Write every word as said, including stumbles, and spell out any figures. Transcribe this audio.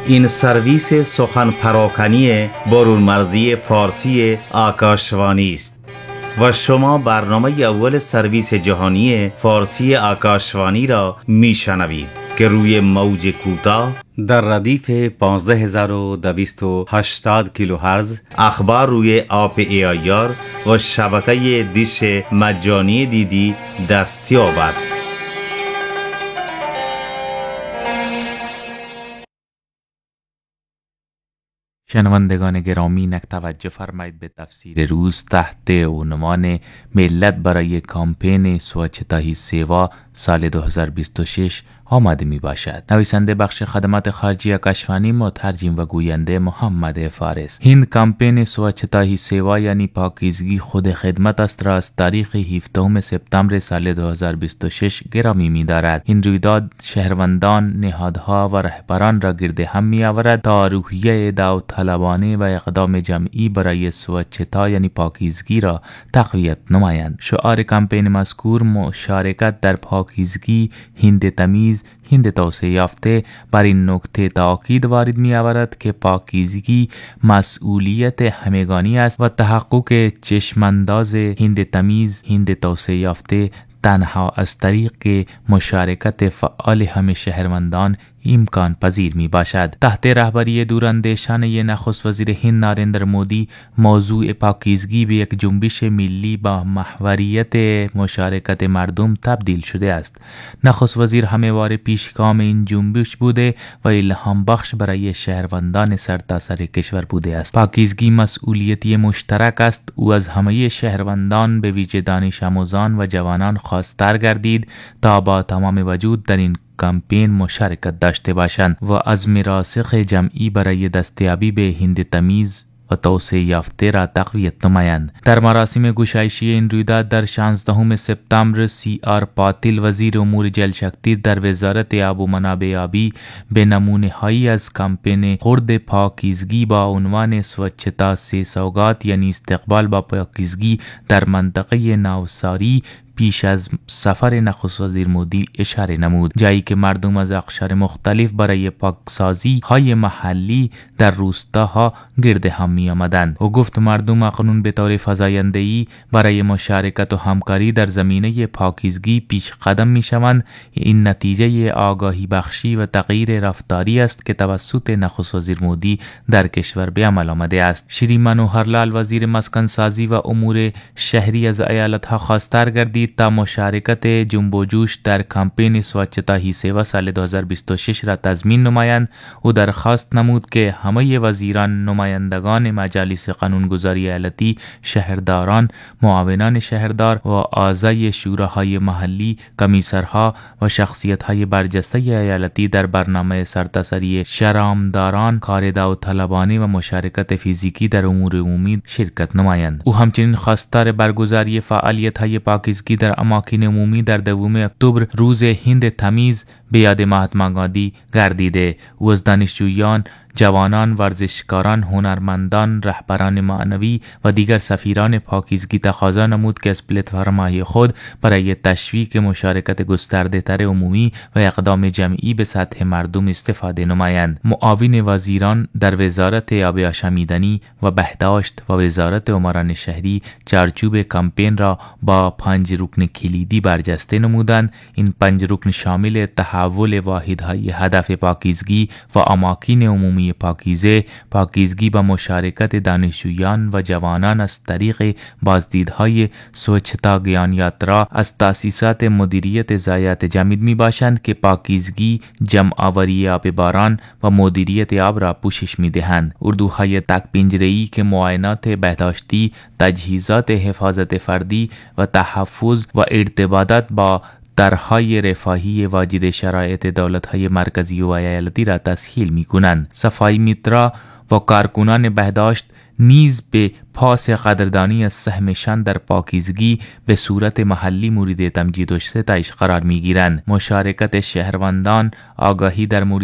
این سرویس سخن پراکنی برون مرزی فارسی آکاشوانی است و شما برنامه اول سرویس جهانی فارسی آکاشوانی را میشنوید که روی موج کوتاه در ردیف پانزده هزار و دویست و هشتاد کیلوهرتز اخبار روی آپ ای آی آر و شبکه دیش مجانی دیدی دستیاب است. شنوندگان گرامی، نک توجه فرمایید به تفسیر روز تحت عنوان ملت برای کامپین سوچتا هی سیوا سال دو هزار و بیست و شش آمده می باشد. نویسنده بخش خدمات خارجی آکاشوانی، مترجم و گوینده محمد فارس. این کامپین سوچتا هی سیوا یعنی پاکیزگی خود خدمت است را از تاریخ هفدهم سپتامبر سال دو هزار و بیست و شش گرامی می دارد. این رویداد شهروندان، نهادها و رهبران را گرد هم می آورد تا روحیه داوطلبانه و اقدام جمعی برای سوچتا یعنی پاکیزگی را تقویت نمایند. شعار کامپین مذکور مشارکت در پاکیزگی، هند تمیز، هند توسعه یافته بر این نکته تاکید وارد می آورد که پاکیزگی مسئولیت همگانی است و تحقق چشمانداز هند تمیز، هند توسعه یافته تنها از طریق مشارکت فعال همه شهروندان امکان پذیر می باشد. تحت رهبری دوراندیشانه نخست وزیر هند ناریندر مودی، موضوع پاکیزگی به یک جنبش ملی با محوریت مشارکت مردم تبدیل شده است. نخست وزیر همواره پیشگام این جنبش بوده و الهام بخش برای شهروندان سرتاسر کشور بوده است. پاکیزگی مسئولیتی مشترک است. او از همه شهروندان به ویژه دانش آموزان و جوانان خواستار گردید تا با تمام وجود در این کمپین مشارکت داشته باشند و عزم راسخ جمعی برای دستیابی به هند تمیز و توسعه یافته را تقویت نمایند. در مراسم گشایشی این رویداد در شانزدهم سپتامبر، سی آر پاتیل وزیر امور جل شکتی در وزارت آب و منابع آبی به نمونه هایی از کمپین خرد پاکیزگی با عنوان سوچتا سی سوگات یعنی استقبال با پاکیزگی در منطقه نوساری پیش از سفر نخست وزیر مودی اشاره نمود، جایی که مردم از اقشار مختلف برای پاکسازی های محلی در روستاها گرد هم می آمدند. او گفت مردم اکنون به طور فزاینده‌ای برای مشارکت و همکاری در زمینه پاکیزگی پیش قدم می شوند. این نتیجه آگاهی بخشی و تغییر رفتاری است که توسط نخست وزیر مودی در کشور به عمل آمده است. شری منوهرلال وزیر مسکن سازی و امور شهری از ایالت‌ها خواستار گردید تا مشارکت جنب و جوش در کمپین سوچتا هی سیوا سال دو هزار و بیست و شش را تضمین نمایند. او درخواست نمود که همه وزیران، نمایندگان مجالس قانونگذاری ایالتی، شهرداران، معاونان شهردار و اعضای شوراهای محلی، کمیسرها و شخصیت‌های برجسته ایالتی در برنامه سرتاسری شرامداران، کار داوطلبانه و مشارکت فیزیکی در امور عمومی شرکت نمایند. او همچنین خواستار برگزاری فعالیت‌های پاکیزگی در اماکن عمومی در دوم اکتبر روز هند تمیز به یاد مهاتما گاندی گردیده. او از دانشجویان، جوانان، ورزشکاران، هنرمندان، رهبران معنوی و دیگر سفیران پاکیزگی تقاضا نمود که از پلتفرم‌های خود برای تشویق مشارکت گسترده‌تر عمومی و اقدام جمعی به سطح مردم استفاده نمایند. معاون وزیران در وزارت آب آشامیدنی و بهداشت و وزارت اموران شهری چارچوب کمپین را با پنج رکن کلیدی برجسته نمودند. این پنج رکن شامل تحول واحدهای هدف پاکیزگی و اماکن عمومی پاکیزه، پاکیزگی با مشارکت دانشجویان و جوانان از طریق بازدیدهای سوچتا گیان یاترا از تأسیسات مدیریت ضایعات جمعی می باشند که پاکیزگی، جمع آوری آب باران و مدیریت آب را پوشش می دهند. اردوهای تک پنجره‌ای که معاینات بهداشتی، تجهیزات حفاظت فردی و تحفظ و ارتباطات با درهای رفاهی واجد شرایط دولت‌های مرکزی و ایالتی را تسهیل می‌کنند. صفایی میترا و کارکنان بهداشت نیز به پاس قدردانی از سهمشان در پاکیزگی به صورت محلی مورد تمجید و ستایش قرار می‌گیرند. مشارکت شهروندان، آگاهی در مورد